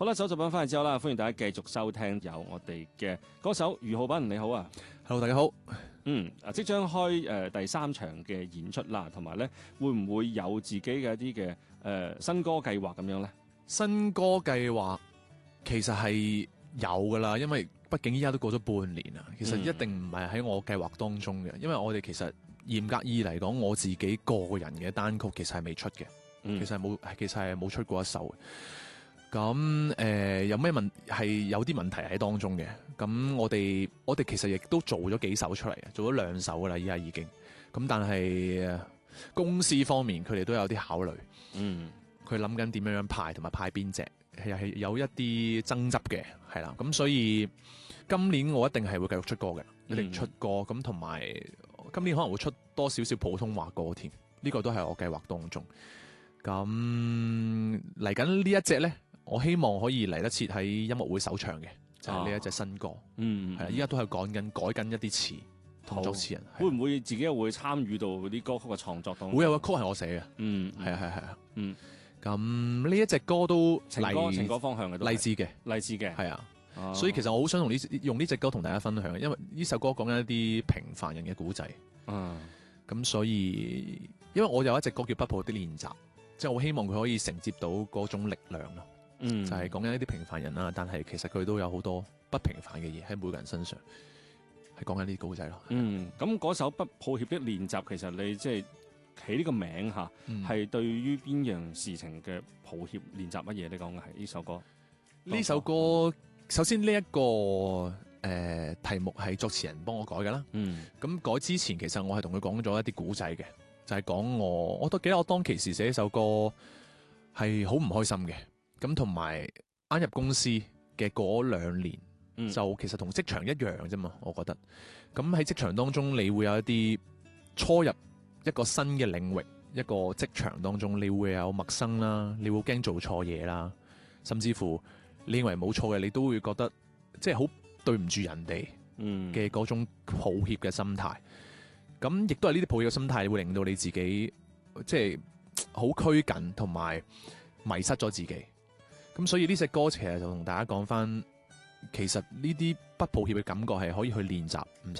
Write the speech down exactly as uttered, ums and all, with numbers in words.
好啦，首集品翻嚟之後啦，歡迎大家繼續收聽有我哋嘅歌手俞灝斌，你好啊 ，Hello， 大家好。 嗯，啊，即將開誒、呃、第三場嘅演出啦，同埋咧會唔會有自己嘅一啲嘅誒新歌計劃咁樣咧？ 新歌計劃其實係有噶啦，因為畢竟依家都過咗半年啦，其實一定唔係喺我計劃當中嘅，因為我哋其實嚴格意嚟講，我自己個人嘅單曲其實係未出嘅、嗯，其實係冇，其實係冇出過一首嘅。咁誒、呃、有咩問係有啲問題喺當中嘅？咁我哋我哋其實亦都做咗幾首出嚟嘅，做咗兩首噶啦，依家已經。咁但係公司方面佢哋都有啲考慮，嗯，佢諗緊點樣樣派同埋派邊隻，係係有一啲爭執嘅，係啦。咁所以今年我一定係會繼續出歌嘅，一定出歌。咁同埋今年可能會出多少少普通話歌添，呢、這個都係我計劃當中。咁嚟緊呢一隻咧，我希望可以嚟得切喺音樂會首唱嘅，就係、是、呢一隻新歌。嗯，係啦，依家都係講緊改緊一啲詞同作詞人。會唔會自己又會參與到啲歌曲嘅創作當中？ 會有個曲係我寫嘅。嗯，係啊，係係啊。嗯，咁呢一隻歌都情歌情歌方向嘅， 勵志嘅， 勵志嘅， 係啊。所以其實我好想同呢用呢隻歌同大家分享，因為呢首歌講緊一啲平凡人嘅古仔。嗯，咁所以因為我有一隻歌叫《不抱的練習》。即係我希望佢可以承接到嗰種力量咯，嗯，就係講緊一啲平凡人啦，但係其實佢都有好多不平凡嘅嘢喺每個人身上，係講緊呢啲古仔咯。 嗯，咁嗰首《不抱歉的練習》，其實你即係起呢個名嚇，係、嗯、對於邊樣事情嘅抱歉練習乜嘢？你講嘅係呢首歌？ 呢首歌首先呢、這、一個誒、呃、題目係作詞人幫我改㗎啦。嗯，咁改之前其實我係同佢講咗一啲古仔嘅。就係、是、講我，我都記得我當其時寫呢首歌係好唔開心嘅，咁同埋啱入公司嘅嗰兩年、嗯，就其實同職場一樣啫嘛，我覺得。咁喺職場當中，你會有一啲初入一個新嘅領域，一個職場當中，你會有陌生啦，你會驚做錯嘢啦，甚至乎你認為冇錯嘅，你都會覺得即係好對唔住人哋嘅嗰種抱歉嘅心態。咁亦都係呢啲抱歉嘅心態，會令到你自己即係好拘謹，同埋迷失咗自己。咁所以呢隻歌其實就同大家講翻，其實呢啲不抱歉嘅感覺係可以去練習，唔